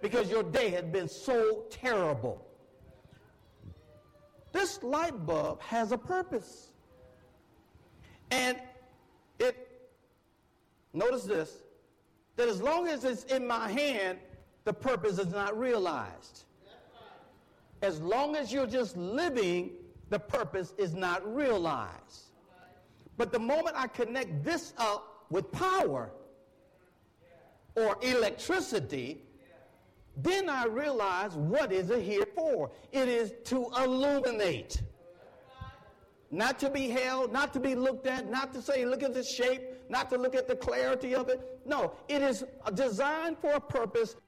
because your day had been so terrible. This light bulb has a purpose. And notice this, that as long as it's in my hand, the purpose is not realized. As long as you're just living, the purpose is not realized. But the moment I connect this up with power or electricity, then I realize, what is it here for? It is to illuminate. Not to be held, not to be looked at, not to say, look at the shape, not to look at the clarity of it. No, it is designed for a purpose